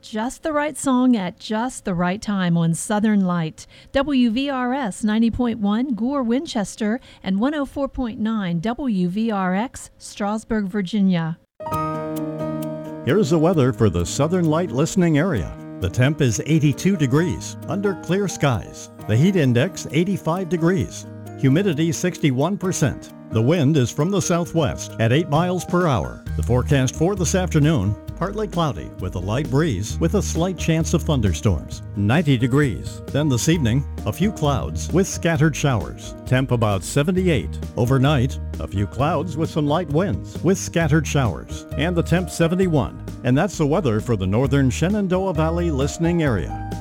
just the right song at just the right time on Southern Light. WVRS 90.1 Gore, Winchester, and 104.9 WVRX, Strasburg, Virginia. Here's the weather for the Southern Light listening area. The temp is 82 degrees, under clear skies. The heat index 85 degrees. Humidity 61%. The wind is from the southwest at 8 miles per hour. The forecast for this afternoon, partly cloudy with a light breeze with a slight chance of thunderstorms. 90 degrees. Then this evening, a few clouds with scattered showers. Temp about 78. Overnight, a few clouds with some light winds with scattered showers. And the temp 71. And that's the weather for the northern Shenandoah Valley listening area.